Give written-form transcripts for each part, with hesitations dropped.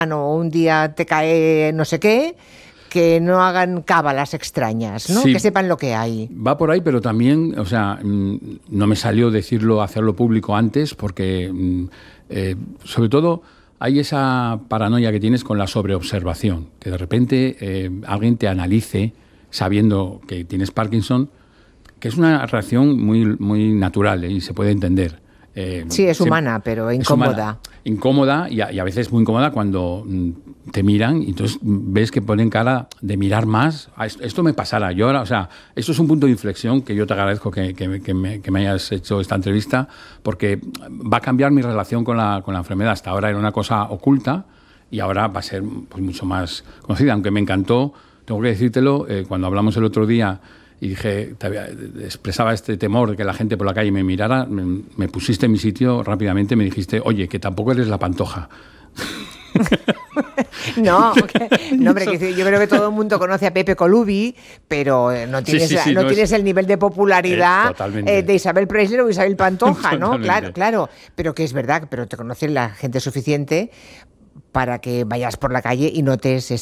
o un día te cae no sé qué, que no hagan cábalas extrañas, ¿no? Sí, que sepan lo que hay. Va por ahí, pero también, o sea, no me salió decirlo, hacerlo público antes, porque sobre todo hay esa paranoia que tienes con la sobreobservación, que de repente alguien te analice sabiendo que tienes Parkinson, que es una reacción muy natural y se puede entender. Sí, es humana, pero incómoda. Incómoda y a veces muy incómoda cuando te miran y entonces ves que ponen cara de mirar más. Esto me pasará. Yo ahora, o sea, esto es un punto de inflexión que yo te agradezco que me hayas hecho esta entrevista, porque va a cambiar mi relación con la enfermedad. Hasta ahora era una cosa oculta y ahora va a ser pues, mucho más conocida. Aunque me encantó, tengo que decírtelo, cuando hablamos el otro día y dije, expresaba este temor de que la gente por la calle me mirara, me pusiste en mi sitio rápidamente, me dijiste, oye, que tampoco eres la Pantoja. No, hombre, yo creo que todo el mundo conoce a Pepe Colubi, pero no tienes el nivel de popularidad de Isabel Preisler o Isabel Pantoja, ¿no? Claro, pero que es verdad, pero te conoce la gente suficiente para que vayas por la calle y notes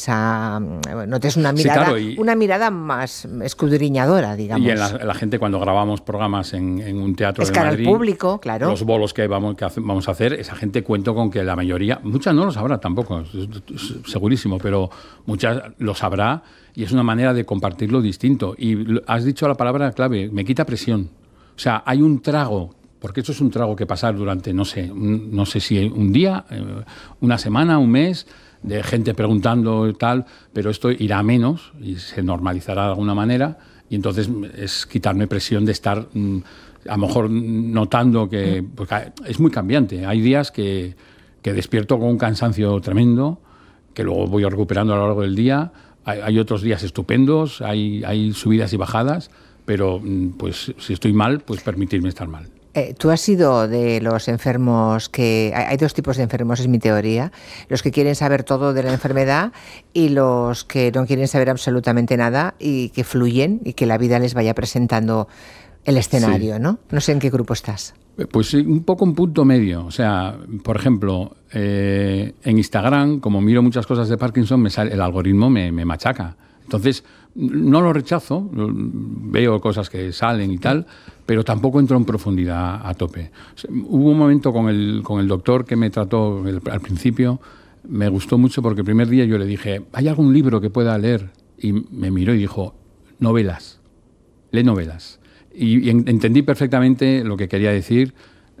una mirada, sí, claro, una mirada más escudriñadora, digamos. Y en la gente, cuando grabamos programas en un teatro de cara Madrid, al público, claro. Los bolos que vamos a hacer, esa gente cuento con que la mayoría, muchas no lo sabrá tampoco, segurísimo, pero muchas lo sabrá y es una manera de compartirlo distinto. Y has dicho la palabra clave, me quita presión. O sea, hay un trago, porque esto es un trago que pasar durante, no sé si un día, una semana, un mes, de gente preguntando y tal, pero esto irá a menos y se normalizará de alguna manera y entonces es quitarme presión de estar a lo mejor notando que... Porque es muy cambiante. Hay días que despierto con un cansancio tremendo, que luego voy recuperando a lo largo del día. Hay otros días estupendos, hay subidas y bajadas, pero pues si estoy mal, pues permitirme estar mal. Tú has sido de los enfermos que... Hay dos tipos de enfermos, es mi teoría. Los que quieren saber todo de la enfermedad y los que no quieren saber absolutamente nada y que fluyen y que la vida les vaya presentando el escenario, sí. ¿No? No sé en qué grupo estás. Pues un poco un punto medio. O sea, por ejemplo, en Instagram, como miro muchas cosas de Parkinson, el algoritmo me machaca. Entonces, no lo rechazo, veo cosas que salen y tal, pero tampoco entro en profundidad a tope. O sea, hubo un momento con el doctor que me trató al principio, me gustó mucho porque el primer día yo le dije, ¿hay algún libro que pueda leer? Y me miró y dijo, novelas, lee novelas. Y entendí perfectamente lo que quería decir.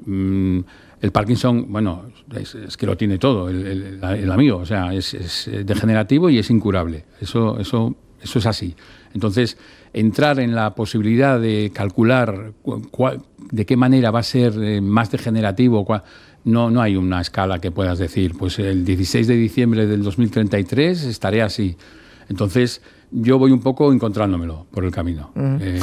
El Parkinson, bueno, es que lo tiene todo, el amigo, o sea, es degenerativo y es incurable. Eso es así. Entonces, entrar en la posibilidad de calcular de qué manera va a ser más degenerativo, no hay una escala que puedas decir, pues el 16 de diciembre del 2033 estaré así. Entonces, yo voy un poco encontrándomelo por el camino.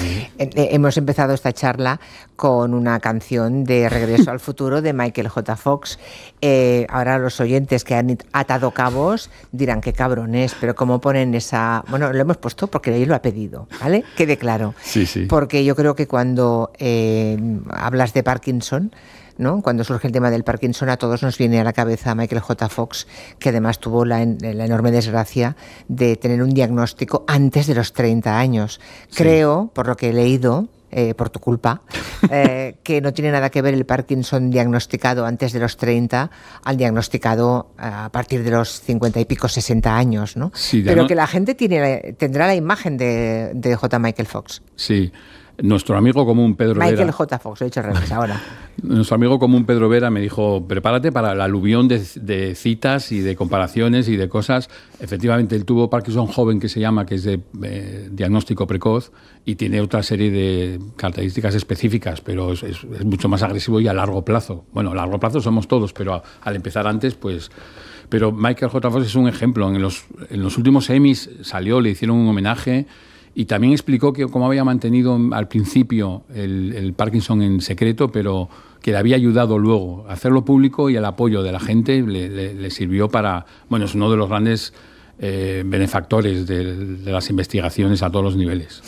Hemos empezado esta charla con una canción de Regreso al Futuro de Michael J. Fox. Ahora los oyentes que han atado cabos dirán qué cabrones, pero cómo ponen esa... Bueno, lo hemos puesto porque él lo ha pedido, ¿vale? Quede claro. Sí, sí. Porque yo creo que cuando hablas de Parkinson, ¿no? Cuando surge el tema del Parkinson, a todos nos viene a la cabeza Michael J. Fox, que además tuvo la enorme desgracia de tener un diagnóstico antes de los 30 años. Sí. Creo, por lo que he leído, por tu culpa, que no tiene nada que ver el Parkinson diagnosticado antes de los 30 al diagnosticado a partir de los 50 y pico, 60 años, ¿no? Sí, pero que la gente tendrá la imagen de J. Michael Fox. Sí. Nuestro amigo común Pedro Vera... Michael J. Fox, lo he dicho al revés ahora. Nuestro amigo común Pedro Vera me dijo, prepárate para el aluvión de citas y de comparaciones y de cosas. Efectivamente, él tuvo Parkinson joven, que se llama, que es de diagnóstico precoz, y tiene otra serie de características específicas, pero es mucho más agresivo y a largo plazo. Bueno, a largo plazo somos todos, pero al empezar antes, pues... Pero Michael J. Fox es un ejemplo. En los últimos Emmys salió, le hicieron un homenaje... Y también explicó que cómo había mantenido al principio el Parkinson en secreto, pero que le había ayudado luego a hacerlo público y el apoyo de la gente le sirvió para... Bueno, es uno de los grandes benefactores de las investigaciones a todos los niveles.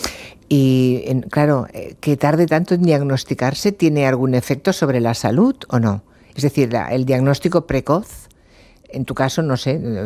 Y claro, que tarde tanto en diagnosticarse, ¿tiene algún efecto sobre la salud o no? Es decir, el diagnóstico precoz, en tu caso, no sé,